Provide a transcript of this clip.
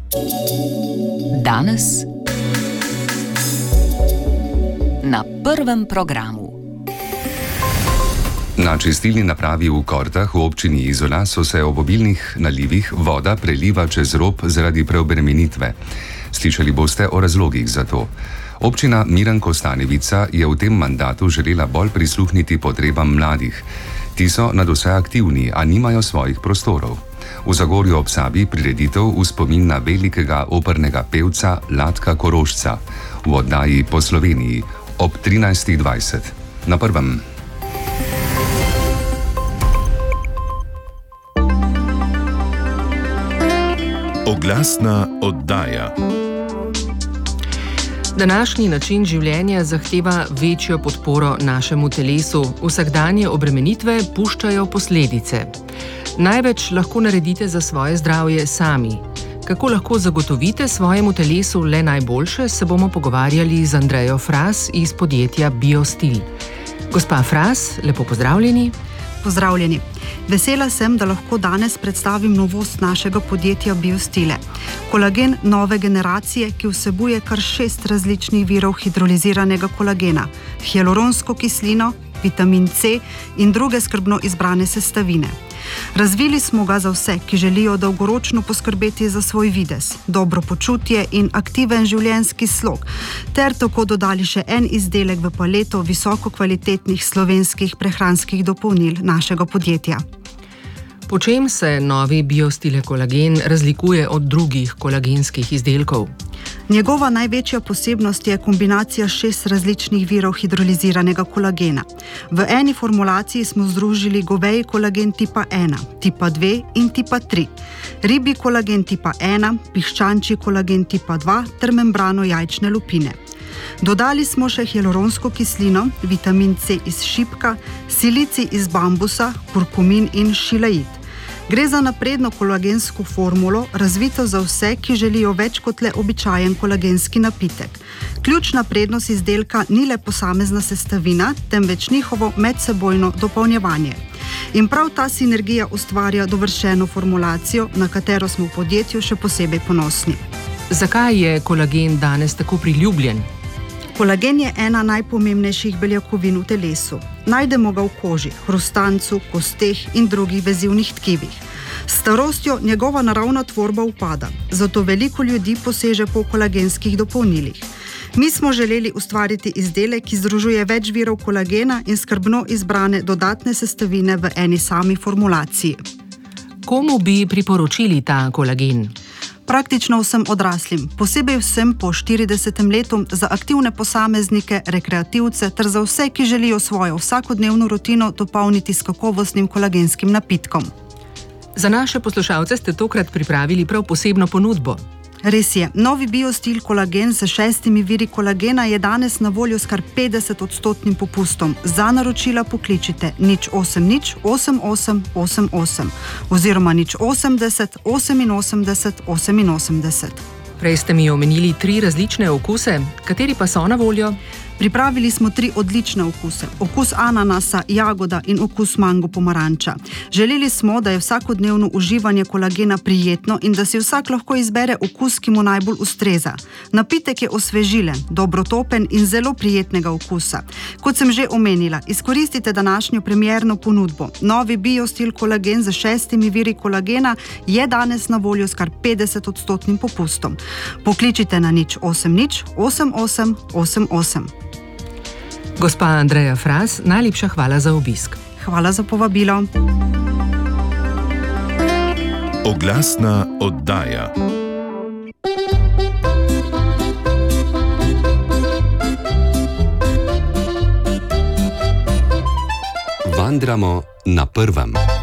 Danes na prvem programu. Na čistilni napravi v Kortah v občini Izola so se ob obilnih nalivih voda preliva čez rob zaradi preobremenitve. Slišali boste o razlogih za to. Občina Miran Kostanjevica je v tem mandatu želela bolj prisluhniti potrebam mladih. Ti so nadvse aktivni, a nimajo svojih prostorov. V Zagorju ob Savi prireditev v spomin na velikega opernega pevca Latka Korošca v oddaji Po Sloveniji ob 13:20. Na prvem. Oglasna oddaja. Današnji način življenja zahteva večjo podporo našemu telesu. Vsakdanje obremenitve puščajo posledice. Največ lahko naredite za svoje zdravje sami. Kako lahko zagotovite svojemu telesu le najboljše, se bomo pogovarjali z Andrejo Fras iz podjetja Biostil. Gospa Fras, lepo pozdravljeni. Pozdravljeni. Vesela sem, da lahko danes predstavim novost našega podjetja Biostile. Kolagen nove generacije, ki vsebuje kar 6 različnih virov hidroliziranega kolagena, hialuronsko kislino, vitamin C in druge skrbno izbrane sestavine. Razvili smo ga za vse, ki želijo dolgoročno poskrbeti za svoj videz, dobro počutje in aktiven življenjski slog, ter tako dodali še en izdelek v paleto visoko kvalitetnih slovenskih prehranskih dopolnil našega podjetja. Po čem se novi Biostile kolagen razlikuje od drugih kolagenskih izdelkov? Njegova največja posebnost je kombinacija 6 različnih virov hidroliziranega kolagena. V eni formulaciji smo združili goveji kolagen tipa 1, tipa 2 in tipa 3, ribji kolagen tipa 1, piščančji kolagen tipa 2 ter membrano jajčne lupine. Dodali smo še hialuronsko kislino, vitamin C iz šipka, silicij iz bambusa, kurkumin in šilaid. Gre za napredno kolagensko formulo, razvito za vse, ki želijo več kot le običajen kolagenski napitek. Ključna prednost izdelka ni le posamezna sestavina, temveč njihovo medsebojno dopolnjevanje. In prav ta sinergija ustvarja dovršeno formulacijo, na katero smo v podjetju še posebej ponosni. Zakaj je kolagen danes tako priljubljen? Kolagen je ena najpomembnejših beljakovin v telesu. Najdemo ga v koži, hrustancu, kosteh in drugih vezivnih tkivih. S starostjo njegova naravna tvorba upada, zato veliko ljudi poseže po kolagenskih dopolnilih. Mi smo želeli ustvariti izdelek, ki združuje več virov kolagena in skrbno izbrane dodatne sestavine v eni sami formulaciji. Komu bi priporočili ta kolagen? Praktično vsem odraslim, posebej vsem po 40. letu, za aktivne posameznike, rekreativce ter za vse, ki želijo svojo vsakodnevno rutino dopolniti s kakovostnim kolagenskim napitkom. Za naše poslušalce ste tokrat pripravili prav posebno ponudbo. Res je, novi Biostil kolagen z 6 viri kolagena je danes na voljo s kar 50% popustom. Za naročila pokličite 080 88 88 oziroma 080 88 88. Prej ste mi omenili 3 različne okuse, kateri pa so na voljo? Pripravili smo 3 odlične okuse. Okus ananasa, jagoda in okus mango pomaranča. Želeli smo, da je vsakodnevno uživanje kolagena prijetno in da si vsak lahko izbere okus, ki mu najbolj ustreza. Napitek je osvežilen, dobrotopen in zelo prijetnega okusa. Kot sem že omenila, izkoristite današnjo premierno ponudbo. Novi Biostil kolagen z 6 viri kolagena je danes na voljo s kar 50% popustom. Pokličite na 080 88 88. Gospa Andreja Fras, najlepša hvala za obisk. Hvala za povabilo. Oglasna oddaja. Vandramo na prvem.